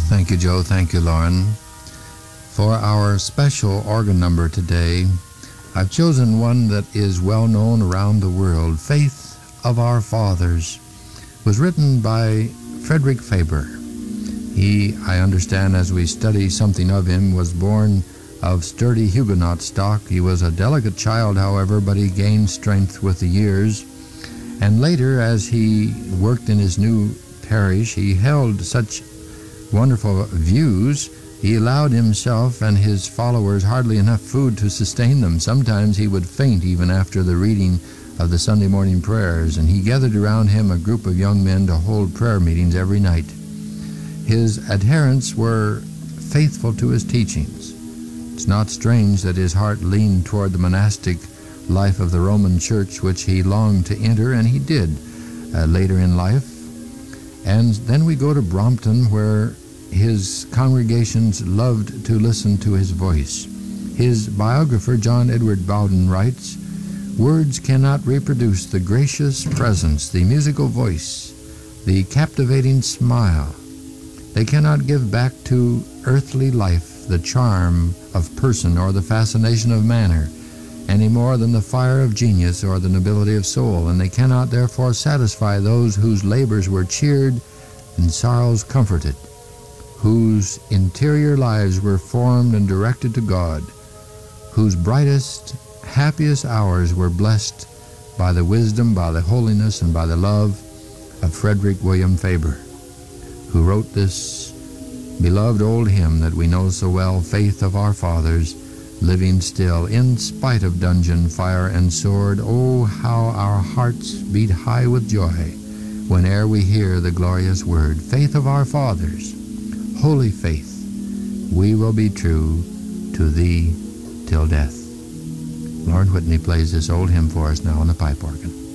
Thank you, Joe. Thank you, Lauren. For our special organ number today, I've chosen one that is well known around the world. Faith of Our Fathers was written by Frederick Faber. He, I understand as we study something of him, was born of sturdy Huguenot stock. He was a delicate child, however, but he gained strength with the years. And later, as he worked in his new parish, he held such wonderful views, he allowed himself and his followers hardly enough food to sustain them. Sometimes he would faint even after the reading of the Sunday morning prayers, and he gathered around him a group of young men to hold prayer meetings every night. His adherents were faithful to his teachings. It's not strange that his heart leaned toward the monastic life of the Roman Church, which he longed to enter, and he did later in life. And then we go to Brompton, where his congregations loved to listen to his voice. His biographer, John Edward Bowden, writes, "Words cannot reproduce the gracious presence, the musical voice, the captivating smile. They cannot give back to earthly life the charm of person or the fascination of manner, any more than the fire of genius or the nobility of soul, and they cannot therefore satisfy those whose labors were cheered and sorrows comforted, whose interior lives were formed and directed to God, whose brightest, happiest hours were blessed by the wisdom, by the holiness, and by the love of Frederick William Faber, who wrote this beloved old hymn that we know so well, Faith of Our Fathers, living still, in spite of dungeon, fire, and sword. Oh, how our hearts beat high with joy whene'er we hear the glorious word, Faith of our fathers, holy faith, we will be true to thee till death." Lauren Whitney plays this old hymn for us now on the pipe organ.